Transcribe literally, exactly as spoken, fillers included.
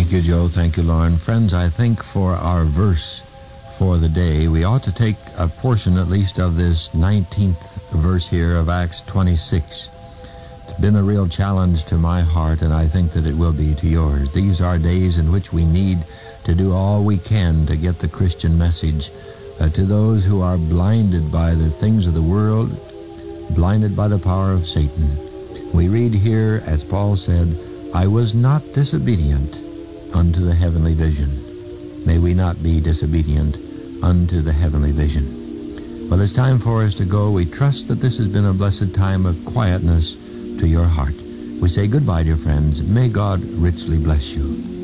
Thank you, Joe. Thank you, Lauren. Friends, I think for our verse for the day, we ought to take a portion at least of this nineteenth verse here of Acts twenty-six. It's been a real challenge to my heart, and I think that it will be to yours. These are days in which we need to do all we can to get the Christian message uh, to those who are blinded by the things of the world, blinded by the power of Satan. We read here, as Paul said, I was not disobedient unto the heavenly vision. May we not be disobedient unto the heavenly vision. Well, it's time for us to go. We trust that this has been a blessed time of quietness to your heart. We say goodbye, dear friends. May God richly bless you.